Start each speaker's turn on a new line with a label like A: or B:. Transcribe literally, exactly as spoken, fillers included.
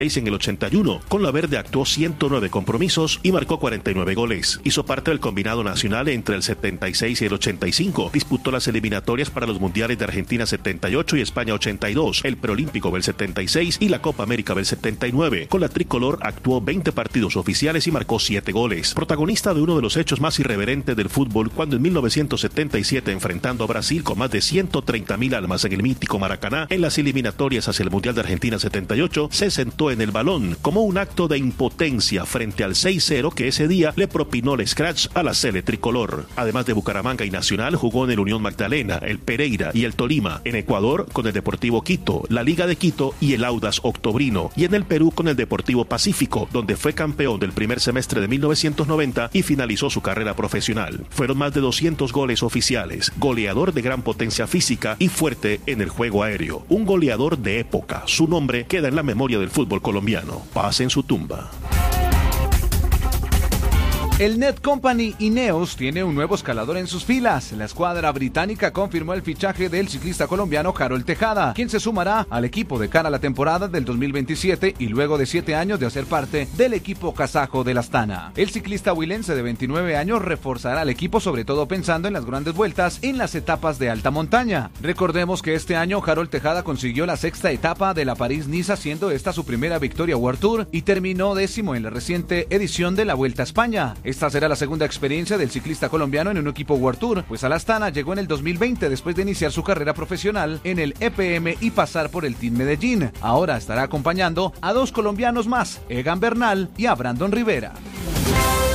A: en el ochenta y uno. Con la verde actuó ciento nueve compromisos y marcó cuarenta y nueve goles. Hizo parte del combinado nacional entre el setenta y seis y el ochenta y cinco. Disputó las eliminatorias para los mundiales de Argentina setenta y ocho y España ochenta y dos, el preolímpico del setenta y seis y la Copa América del setenta y nueve. Con la tricolor actuó veinte partidos oficiales y marcó siete goles. Protagonista de uno de los hechos más irreverentes del fútbol cuando en mil novecientos setenta y siete, enfrentando a Brasil con más de ciento treinta mil almas en el mítico Maracaná, en las eliminatorias hacia el Mundial de Argentina setenta y ocho, se sentó en el balón como un acto de impotencia frente al seis cero que ese día le propinó el scratch a la Sele tricolor. Además de Bucaramanga y Nacional, jugó en el Unión Magdalena, el Pereira y el Tolima. En Ecuador con el Deportivo Quito, la Liga de Quito y el Audax Octobrino. Y en el Perú con el Deportivo Pacífico, donde fue campeón del primer semestre de mil novecientos noventa y finalizó su carrera profesional. Fueron más de doscientos goles oficiales, goleador de gran potencia física y fuerte en el juego aéreo. Un goleador de época. Su nombre queda en la memoria del fútbol colombiano. Paz en su tumba.
B: El Netcompany Ineos tiene un nuevo escalador en sus filas. La escuadra británica confirmó el fichaje del ciclista colombiano Harold Tejada, quien se sumará al equipo de cara a la temporada del dos mil veintisiete y luego de siete años de hacer parte del equipo kazajo del Astana. El ciclista huilense de veintinueve años reforzará al equipo, sobre todo pensando en las grandes vueltas en las etapas de alta montaña. Recordemos que este año Harold Tejada consiguió la sexta etapa de la París-Niza, siendo esta su primera victoria World Tour, y terminó décimo en la reciente edición de la Vuelta a España. Esta será la segunda experiencia del ciclista colombiano en un equipo World Tour, pues al Astana llegó en el dos mil veinte después de iniciar su carrera profesional en el E P M y pasar por el Team Medellín. Ahora estará acompañando a dos colombianos más, Egan Bernal y a Brandon Rivera.